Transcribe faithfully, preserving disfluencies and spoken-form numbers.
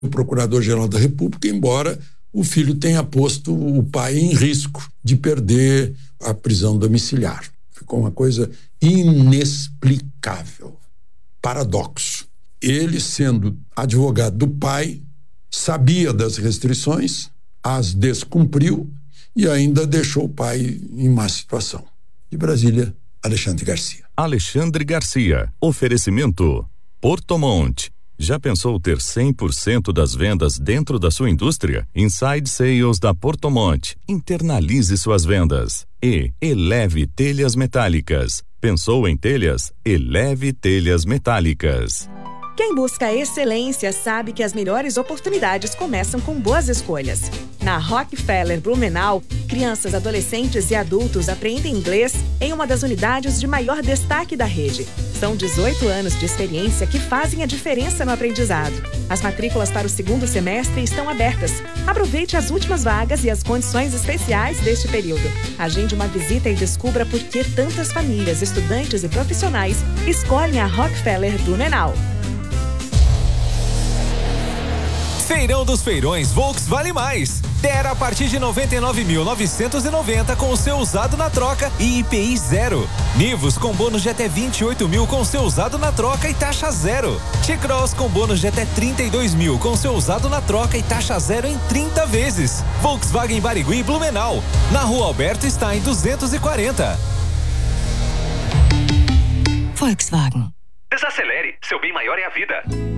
o Procurador-Geral da República, embora o filho tenha posto o pai em risco de perder a prisão domiciliar. Ficou uma coisa inexplicável. Paradoxo. Ele, sendo advogado do pai, sabia das restrições, as descumpriu e ainda deixou o pai em má situação. De Brasília, Alexandre Garcia. Alexandre Garcia. Oferecimento Portomont. Já pensou ter cem por cento das vendas dentro da sua indústria? Inside Sales da Portomont. Internalize suas vendas. E Eleve Telhas Metálicas. Pensou em telhas? Eleve Telhas Metálicas. Quem busca excelência sabe que as melhores oportunidades começam com boas escolhas. Na Rockefeller Blumenau, crianças, adolescentes e adultos aprendem inglês em uma das unidades de maior destaque da rede. São dezoito anos de experiência que fazem a diferença no aprendizado. As matrículas para o segundo semestre estão abertas. Aproveite as últimas vagas e as condições especiais deste período. Agende uma visita e descubra por que tantas famílias, estudantes e profissionais escolhem a Rockefeller Blumenau. Feirão dos Feirões Volks Vale Mais. Tera a partir de noventa e nove mil novecentos e noventa com o seu usado na troca e I P I zero. Nivus com bônus de até vinte e oito mil com o seu usado na troca e taxa zero. T-Cross com bônus de até trinta e dois mil com o seu usado na troca e taxa zero em trinta vezes. Volkswagen Barigui e Blumenau. Na Rua Alberto Stein duzentos e quarenta. Volkswagen. Desacelere, seu bem maior é a vida.